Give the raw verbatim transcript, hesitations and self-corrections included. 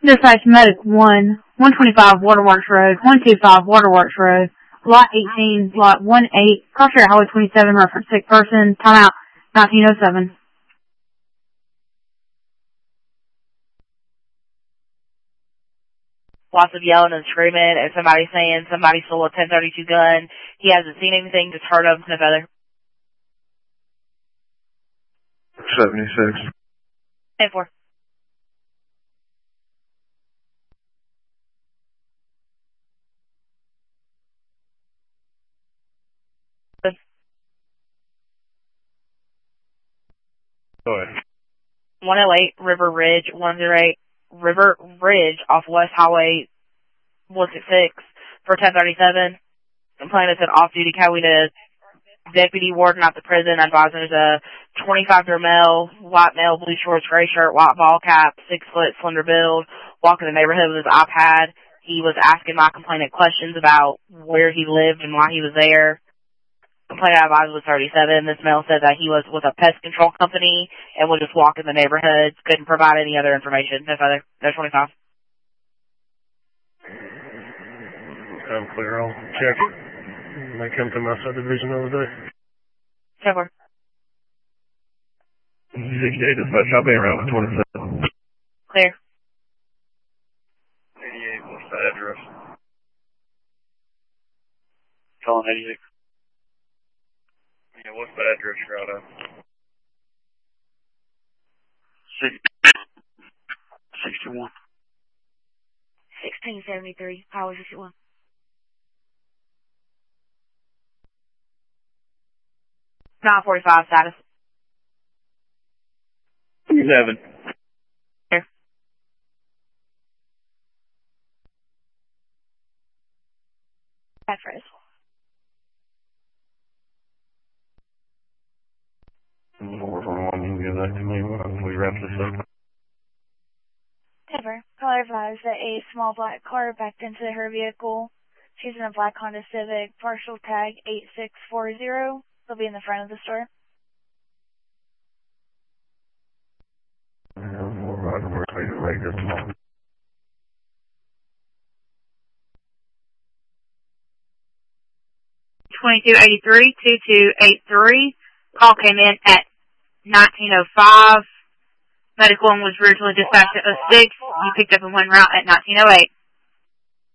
Dispatch Medic one, one twenty-five Waterworks Road, one twenty-five Waterworks Road, Lot eighteen, Lot one eight, Cross-Street Highway twenty-seven, reference sick person, timeout, nineteen oh seven. Lots of yelling and screaming, and somebody saying somebody stole a ten thirty-two gun. He hasn't seen anything, just heard of no feather. seventy-six. ten four. Go ahead. one oh eight River Ridge, one oh eight River Ridge off West Highway one sixty-six for ten thirty-seven. Complainant said off-duty Coweta deputy warden at the prison advising there's a twenty-five-year male, white male, blue shorts, gray shirt, white ball cap, six foot, slender build, walking the neighborhood with his iPad. He was asking my complainant questions about where he lived and why he was there. Complainant advisor was thirty-seven. This male said that he was with a pest control company and would just walk in the neighborhoods, couldn't provide any other information. No further. No twenty-five. I'm clear. I'll check. They come to my subdivision the other day. ten four. sixty-eight dispatch. I'll be around twenty-seven. Clear. eighty-eight. What's the address? Calling eighty-six. Yeah, what's the address you're out of? Six, sixty-one. sixteen seventy-three. Highway sixty-one. nine forty-five status. Seven. Here. That's right. More from one, you can give that to me when we wrap this up. Ever. Caller advised that a small black car backed into her vehicle. She's in a black Honda Civic, partial tag eight six four zero. They'll be in the front of the store. twenty-two eighty-three, twenty-two eighty-three. Call came in at nineteen oh five. Medical one was originally dispatched at oh six. You picked up and went route at nineteen oh eight.